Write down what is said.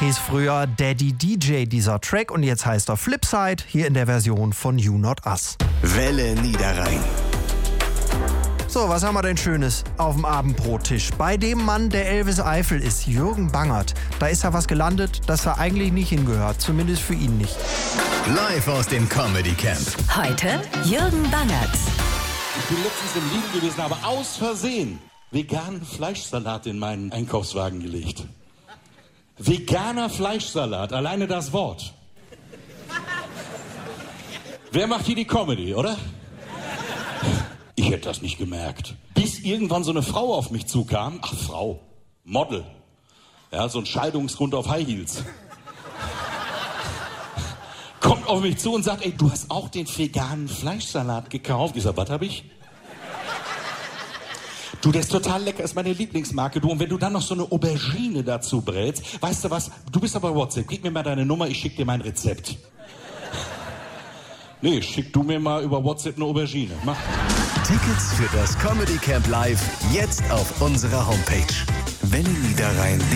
Hieß früher Daddy DJ dieser Track und jetzt heißt er Flipside, hier in der Version von You Not Us. Welle Niederrhein. So, was haben wir denn Schönes auf dem Abendbrottisch? Bei dem Mann, der Elvis Eifel ist, Jürgen Bangert. Da ist ja was gelandet, das da eigentlich nicht hingehört. Zumindest für ihn nicht. Live aus dem Comedy Camp. Heute Jürgen Bangert. Ich bin letztens im Lidl gewesen, aber aus Versehen veganen Fleischsalat in meinen Einkaufswagen gelegt. Veganer Fleischsalat, alleine das Wort. Wer macht hier die Comedy, oder? Ich hätte das nicht gemerkt. Bis irgendwann so eine Frau auf mich zukam. Ach, Frau. Model. Ja, so ein Scheidungsgrund auf High Heels. Kommt auf mich zu und sagt, ey, du hast auch den veganen Fleischsalat gekauft. Ich sag, was hab ich? Du, der ist total lecker, ist meine Lieblingsmarke. Du, und wenn du dann noch so eine Aubergine dazu brätst, weißt du was? Du bist aber WhatsApp. Gib mir mal deine Nummer, ich schick dir mein Rezept. Nee, schick du mir mal über WhatsApp eine Aubergine. Mach. Tickets für das Comedy Camp Live jetzt auf unserer Homepage. Welle Niederrhein.